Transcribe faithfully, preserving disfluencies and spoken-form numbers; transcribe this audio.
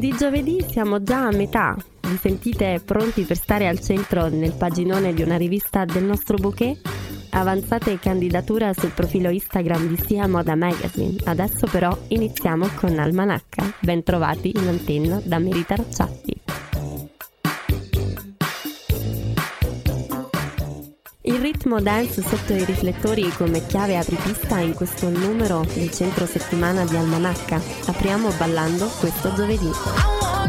Di giovedì siamo già a metà. Vi sentite pronti per stare al centro nel paginone di una rivista del nostro bouquet? Avanzate candidatura sul profilo Instagram di Sia Moda Magazine. Adesso però iniziamo con Almanacca. Ben trovati in antenna da Merita Racciatti. Il ritmo dance sotto i riflettori come chiave apripista in questo numero del centro settimana di Almanacca. Apriamo ballando questo giovedì.